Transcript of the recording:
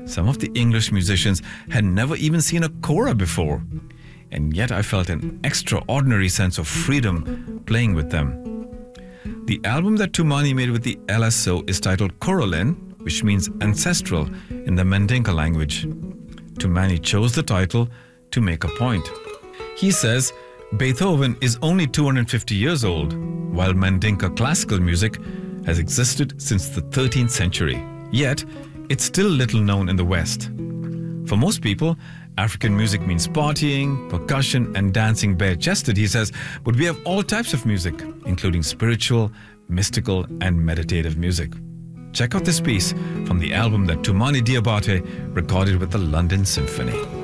Some of the English musicians had never even seen a kora before, and yet I felt an extraordinary sense of freedom playing with them. The album that Toumani made with the LSO is titled Korolin, which means ancestral in the Mandinka language. Toumani chose the title to make a point. He says Beethoven is only 250 years old, while Mandinka classical music has existed since the 13th century. Yet, it's still little known in the West. For most people, African music means partying, percussion, and dancing bare-chested, he says, but we have all types of music, including spiritual, mystical, and meditative music. Check out this piece from the album that Toumani Diabate recorded with the London Symphony.